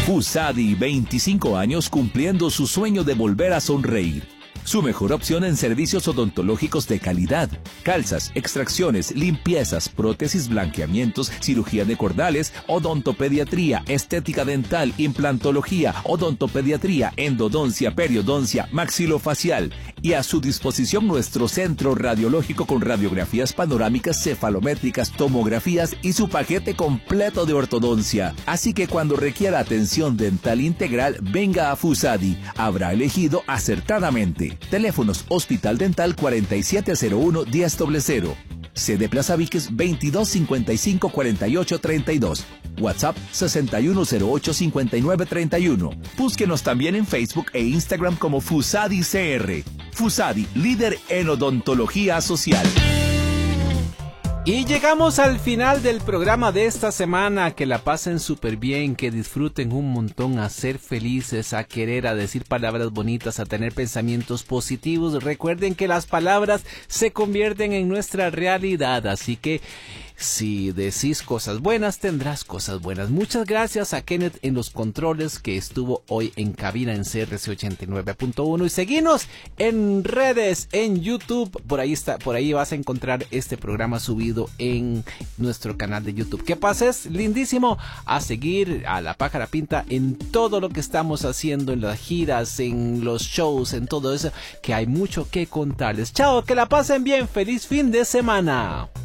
Fusadi, 25 años cumpliendo su sueño de volver a sonreír. Su mejor opción en servicios odontológicos de calidad. Calzas, extracciones, limpiezas, prótesis, blanqueamientos, cirugía de cordales, odontopediatría, estética dental, implantología, odontopediatría, endodoncia, periodoncia, maxilofacial. Y a su disposición nuestro centro radiológico con radiografías panorámicas, cefalométricas, tomografías y su paquete completo de ortodoncia. Así que cuando requiera atención dental integral, venga a Fusadi. Habrá elegido acertadamente. Teléfonos Hospital Dental 4701-1000. Sede Plaza Víquez 2255-4832. WhatsApp 6108-5931. Búsquenos también en Facebook e Instagram como Fusadi CR. Fusadi, líder en odontología social. Y llegamos al final del programa de esta semana. Que la pasen súper bien, que disfruten un montón, a ser felices, a querer, a decir palabras bonitas, a tener pensamientos positivos. Recuerden que las palabras se convierten en nuestra realidad, así que si decís cosas buenas, tendrás cosas buenas. Muchas gracias a Kenneth en los controles, que estuvo hoy en cabina en CRC 89.1. Y seguinos en redes, en YouTube. Por ahí vas a encontrar este programa subido en nuestro canal de YouTube. Que pases lindísimo, a seguir a La Pájara Pinta en todo lo que estamos haciendo, en las giras, en los shows, en todo eso, que hay mucho que contarles. Chao, que la pasen bien, feliz fin de semana.